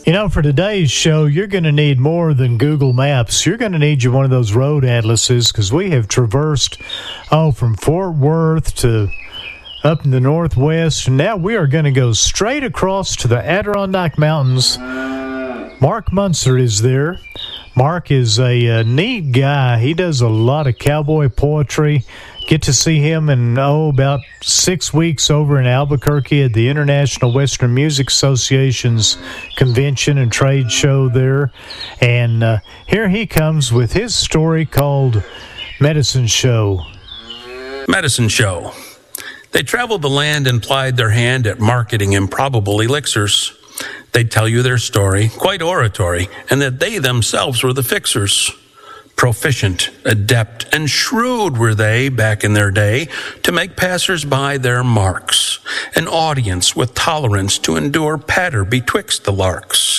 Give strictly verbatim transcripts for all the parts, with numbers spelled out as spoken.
You know, for today's show, you're going to need more than Google Maps. You're going to need you one of those road atlases, because we have traversed, oh, from Fort Worth to up in the Northwest. And now we are going to go straight across to the Adirondack Mountains. Mark Munzer is there. Mark is a, a neat guy. He does a lot of cowboy poetry. Get to see him in, oh, about six weeks over in Albuquerque at the International Western Music Association's convention and trade show there. And uh, here he comes with his story called Medicine Show. Medicine Show. They traveled the land and plied their hand at marketing improbable elixirs. They'd tell you their story, quite oratory, and that they themselves were the fixers. Proficient, adept, and shrewd were they back in their day to make passers-by their marks, an audience with tolerance to endure patter betwixt the larks.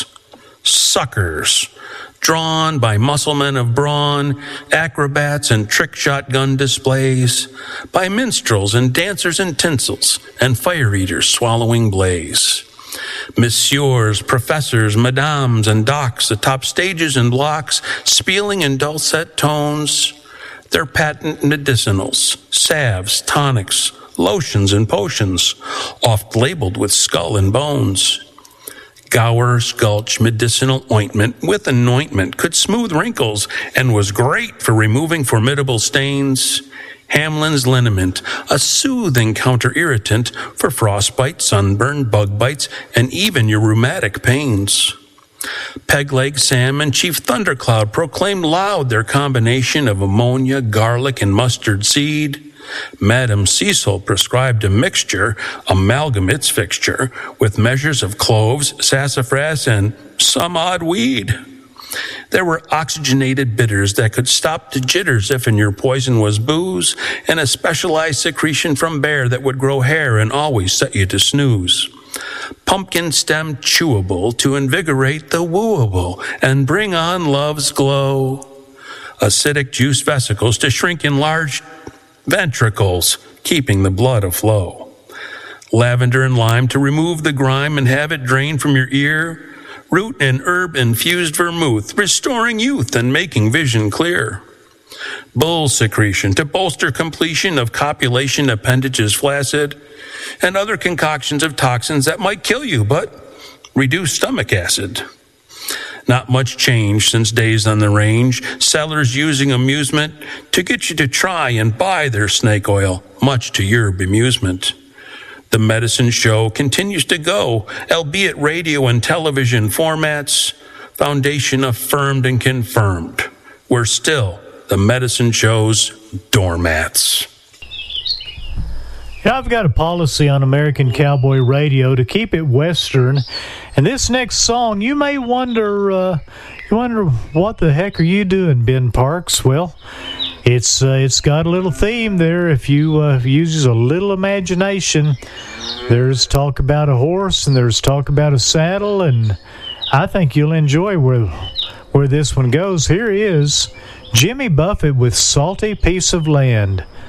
Suckers, drawn by musclemen of brawn, acrobats and trick shotgun displays, by minstrels and dancers in tinsels, and fire-eaters swallowing blaze. Messieurs, professors, madames, and docs atop stages and blocks, spieling in dulcet tones, their patent medicinals, salves, tonics, lotions, and potions, oft labeled with skull and bones. Gower, Sculch, medicinal ointment with anointment could smooth wrinkles and was great for removing formidable stains. Hamlin's liniment, a soothing counter-irritant for frostbite, sunburn, bug bites, and even your rheumatic pains. Pegleg Sam and Chief Thundercloud proclaimed loud their combination of ammonia, garlic, and mustard seed. Madam Cecil prescribed a mixture, amalgam its fixture, with measures of cloves, sassafras, and some odd weed. There were oxygenated bitters that could stop the jitters if in your poison was booze, and a specialized secretion from bear that would grow hair and always set you to snooze. Pumpkin stem chewable to invigorate the wooable and bring on love's glow. Acidic juice vesicles to shrink enlarged ventricles, keeping the blood aflow. Lavender and lime to remove the grime and have it drain from your ear. Root and herb-infused vermouth, restoring youth and making vision clear. Bull secretion to bolster completion of copulation appendages flaccid, and other concoctions of toxins that might kill you, but reduce stomach acid. Not much change since days on the range, sellers using amusement to get you to try and buy their snake oil, much to your bemusement. The Medicine Show continues to go, albeit radio and television formats, foundation affirmed and confirmed. We're still the Medicine Show's doormats. Yeah, I've got a policy on American Cowboy Radio to keep it Western. And this next song, you may wonder, uh, you wonder, what the heck are you doing, Ben Parks? Well, It's uh, it's got a little theme there. If you uh, uses a little imagination, there's talk about a horse and there's talk about a saddle, and I think you'll enjoy where where this one goes. Here is Jimmy Buffett with "Salty Piece of Land."